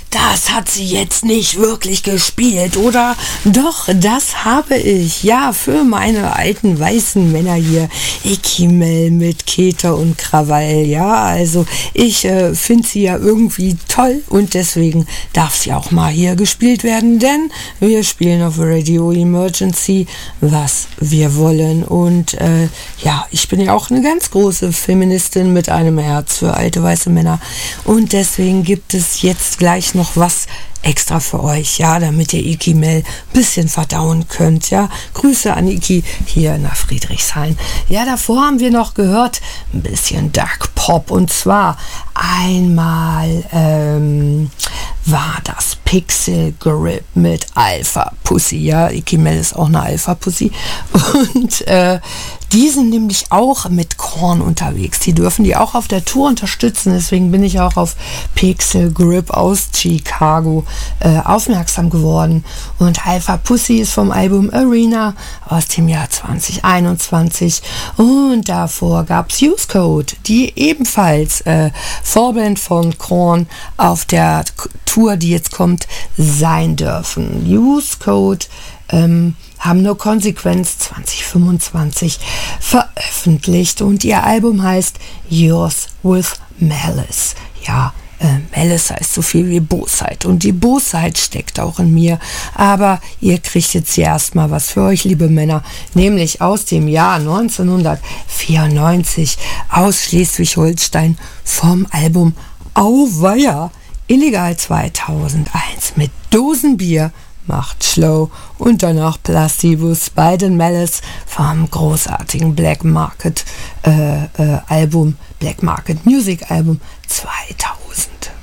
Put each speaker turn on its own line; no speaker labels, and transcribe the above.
Das hat sie jetzt nicht wirklich gespielt, oder? Doch, das habe ich. Ja, für meine alten weißen Männer hier. Icky Mel mit Keter und Krawall. Ja, also ich finde sie ja irgendwie toll und deswegen darf sie auch mal hier gespielt werden, denn wir spielen auf Radio Emergency, was wir wollen. Und ja, ich bin ja auch eine ganz große Feministin mit einem Herz für alte weiße Männer. Und deswegen gibt es jetzt gleich noch was extra für euch, ja, damit ihr Icky Mel ein bisschen verdauen könnt, ja. Grüße an Icky hier nach Friedrichshain. Ja, davor haben wir noch gehört, ein bisschen Dark Pop und zwar einmal war das Pixel Grip mit Alpha Pussy, ja, Icky Mel ist auch eine Alpha Pussy und die sind nämlich auch mit Korn unterwegs. Die dürfen die auch auf der Tour unterstützen. Deswegen bin ich auch auf Pixel Grip aus Chicago aufmerksam geworden. Und Alpha Pussy ist vom Album Arena aus dem Jahr 2021. Und davor gab es Use Code, die ebenfalls Vorband von Korn auf der Tour, die jetzt kommt, sein dürfen. Use Code haben nur Konsequenz 2025 veröffentlicht und ihr Album heißt Yours with Malice. Ja, Malice heißt so viel wie Bosheit und die Bosheit steckt auch in mir, aber ihr kriegt jetzt hier erstmal was für euch, liebe Männer, nämlich aus dem Jahr 1994 aus Schleswig-Holstein vom Album Auweia, illegal 2001 mit Dosenbier macht schlau und danach Placebos bei den Malice vom großartigen Black Market Album, Black Market Music Album 2000.